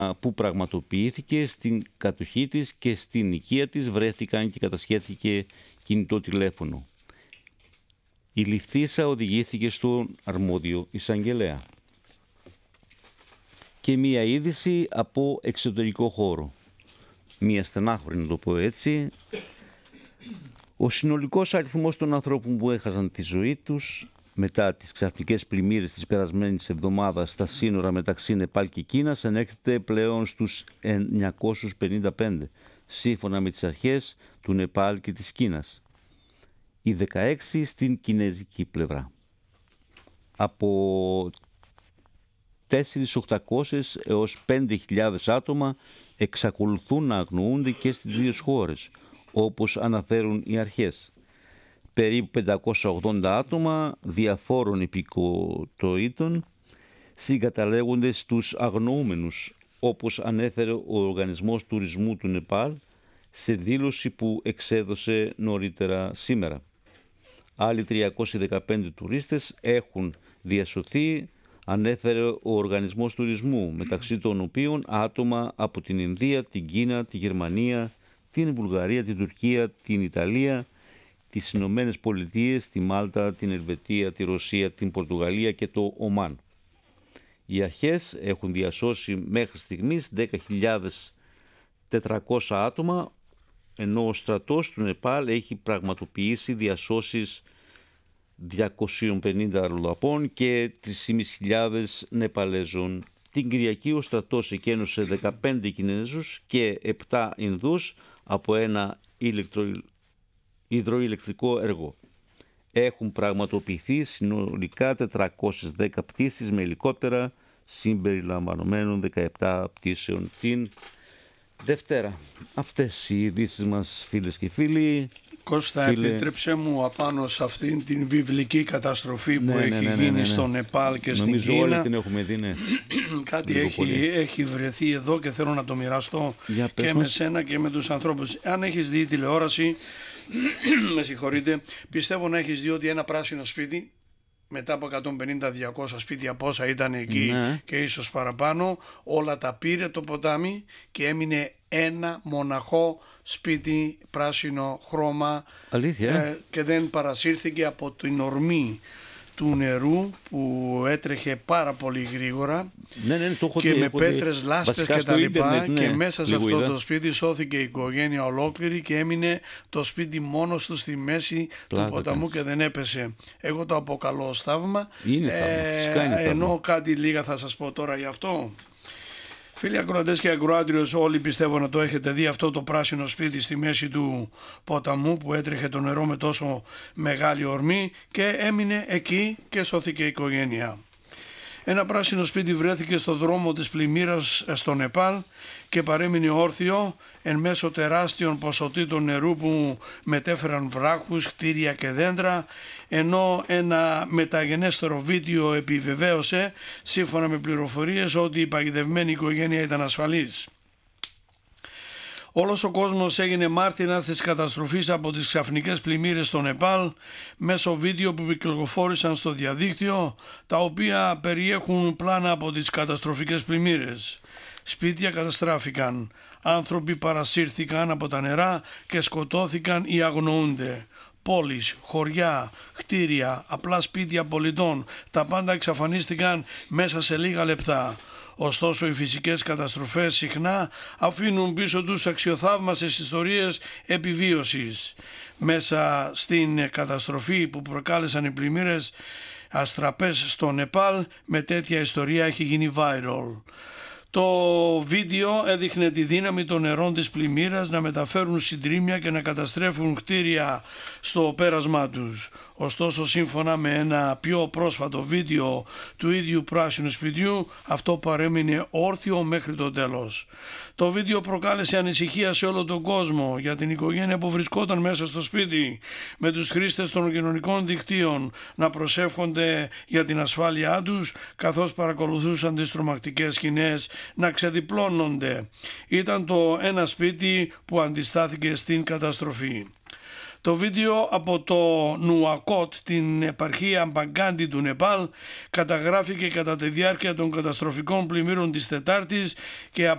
που πραγματοποιήθηκε στην κατοχή της και στην οικία της βρέθηκαν και κατασχέθηκε κινητό τηλέφωνο. Η ληφθήσα οδηγήθηκε στον αρμόδιο εισαγγελέα. Και μία είδηση από εξωτερικό χώρο. Μία στενάχωρη, να το πω έτσι. Ο συνολικός αριθμός των ανθρώπων που έχασαν τη ζωή τους μετά τις ξαφνικές πλημμύρες της περασμένης εβδομάδας στα σύνορα μεταξύ Νεπάλ και Κίνας ανέρχεται πλέον στους 955, σύμφωνα με τις αρχές του Νεπάλ και της Κίνας. Οι 16 στην κινέζικη πλευρά. Από 4.800 έως 5.000 άτομα εξακολουθούν να αγνοούνται και στις δύο χώρες, όπως αναφέρουν οι αρχές. Περίπου 580 άτομα διαφόρων υπηκοτοήτων συγκαταλέγονται στους αγνοούμενους, όπως ανέφερε ο Οργανισμός Τουρισμού του Νεπάλ σε δήλωση που εξέδωσε νωρίτερα σήμερα. Άλλοι 315 τουρίστες έχουν διασωθεί, ανέφερε ο Οργανισμός Τουρισμού, μεταξύ των οποίων άτομα από την Ινδία, την Κίνα, τη Γερμανία, την Βουλγαρία, την Τουρκία, την Ιταλία, τις Ηνωμένες Πολιτείες, τη Μάλτα, την Ελβετία, τη Ρωσία, την Πορτογαλία και το Ομάν. Οι αρχές έχουν διασώσει μέχρι στιγμής 10.400 άτομα, ενώ ο στρατός του Νεπάλ έχει πραγματοποιήσει διασώσεις 250 αλλοδαπών και 3.500 Νεπαλέζων. Την Κυριακή ο στρατός εκένωσε 15 Κινέζους και 7 Ινδούς από ένα υδροηλεκτρικό έργο. Έχουν πραγματοποιηθεί συνολικά 410 πτήσεις με ελικόπτερα, συμπεριλαμβανομένων 17 πτήσεων την Δευτέρα. Αυτές οι ειδήσεις μας, φίλες και φίλοι. Κώστα, επιτρέψε μου απάνω σε αυτήν την βιβλική καταστροφή που έχει γίνει στο Νεπάλ και στην Κίνα. Νομίζω όλοι την έχουμε δει, ναι. Κάτι έχει βρεθεί εδώ και θέλω να το μοιραστώ και με σένα και με τους ανθρώπους. Αν έχεις δει τηλεόραση, με συγχωρείτε, πιστεύω να έχεις δει ότι ένα πράσινο σπίτι, μετά από 150-200 σπίτια πόσα ήταν εκεί, ναι, και ίσως παραπάνω, όλα τα πήρε το ποτάμι και έμεινε ένα μοναχό σπίτι πράσινο χρώμα. Αλήθεια, και δεν παρασύρθηκε από την ορμή του νερού που έτρεχε πάρα πολύ γρήγορα, και με πέτρες, λάσπες και τα λοιπά, και μέσα σε αυτό το σπίτι σώθηκε η οικογένεια ολόκληρη και έμεινε το σπίτι μόνος του στη μέση του ποταμού και δεν έπεσε. Εγώ το αποκαλώ ως θαύμα, ενώ κάτι λίγα θα σας πω τώρα γι' αυτό. Φίλοι ακροατές και ακροάτριος, όλοι πιστεύω να το έχετε δει αυτό το πράσινο σπίτι στη μέση του ποταμού που έτρεχε το νερό με τόσο μεγάλη ορμή και έμεινε εκεί και σώθηκε η οικογένεια. Ένα πράσινο σπίτι βρέθηκε στο δρόμο της πλημμύρας στο Νεπάλ και παρέμεινε όρθιο εν μέσω τεράστιων ποσοτήτων νερού που μετέφεραν βράχους, κτίρια και δέντρα, ενώ ένα μεταγενέστερο βίντεο επιβεβαίωσε, σύμφωνα με πληροφορίες, ότι η παγιδευμένη οικογένεια ήταν ασφαλής. Όλος ο κόσμος έγινε μάρτυρας της καταστροφής από τις ξαφνικές πλημμύρες στο Νεπάλ μέσω βίντεο που κυκλοφόρησαν στο διαδίκτυο, τα οποία περιέχουν πλάνα από τις καταστροφικές πλημμύρες. Σπίτια καταστράφηκαν, άνθρωποι παρασύρθηκαν από τα νερά και σκοτώθηκαν ή αγνοούνται. Πόλεις, χωριά, κτίρια, απλά σπίτια πολιτών, τα πάντα εξαφανίστηκαν μέσα σε λίγα λεπτά. Ωστόσο οι φυσικές καταστροφές συχνά αφήνουν πίσω τους αξιοθαύμαστες ιστορίες επιβίωσης. Μέσα στην καταστροφή που προκάλεσαν οι πλημμύρες αστραπές στο Νεπάλ, με τέτοια ιστορία έχει γίνει viral. Το βίντεο έδειχνε τη δύναμη των νερών της πλημμύρας να μεταφέρουν συντρίμμια και να καταστρέφουν κτίρια στο πέρασμά τους. Ωστόσο, σύμφωνα με ένα πιο πρόσφατο βίντεο του ίδιου πράσινου σπιτιού, αυτό παρέμεινε όρθιο μέχρι το τέλος. Το βίντεο προκάλεσε ανησυχία σε όλο τον κόσμο για την οικογένεια που βρισκόταν μέσα στο σπίτι, με τους χρήστες των κοινωνικών δικτύων να προσεύχονται για την ασφάλειά τους, καθώς παρακολουθούσαν τις τρομακτικές σκηνές να ξεδιπλώνονται. Ήταν το ένα σπίτι που αντιστάθηκε στην καταστροφή. Το βίντεο από το Νουακότ, την επαρχία Μπαγκάντι του Νεπάλ, καταγράφηκε κατά τη διάρκεια των καταστροφικών πλημμύρων της Τετάρτης και